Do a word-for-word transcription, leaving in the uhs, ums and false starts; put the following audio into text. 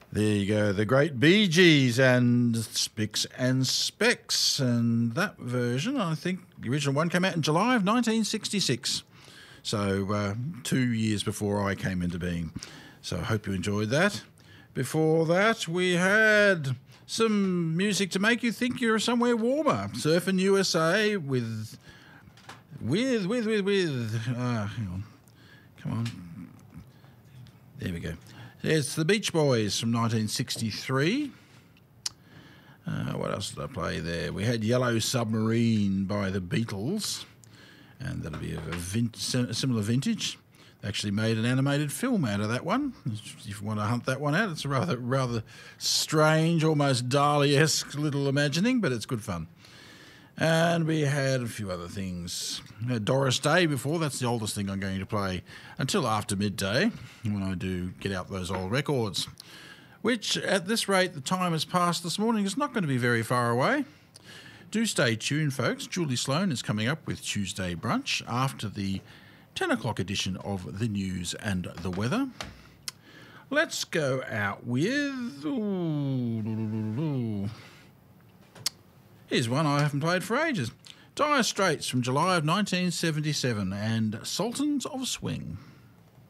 There you go, the great Bee Gees and Spicks and Specks. And that version, I think the original one came out in July of nineteen sixty-six. So uh, two years before I came into being. So I hope you enjoyed that. Before that, we had some music to make you think you're somewhere warmer. Surfing U S A with, with, with, with, with, uh, hang on, come on. There we go. It's the Beach Boys from nineteen sixty-three. Uh, what else did I play there? We had Yellow Submarine by the Beatles, and that'll be a, vin- a similar vintage. They actually made an animated film out of that one. If you want to hunt that one out, it's a rather rather strange, almost Dali-esque little imagining, but it's good fun. And we had a few other things. We had Doris Day before. That's the oldest thing I'm going to play until after midday when I do get out those old records, which at this rate the time has passed this morning is not going to be very far away. Do stay tuned, folks. Julie Sloan is coming up with Tuesday Brunch after the ten o'clock edition of the news and the weather. Let's go out with... Ooh, here's one I haven't played for ages. Dire Straits from July of nineteen seventy-seven and Sultans of Swing.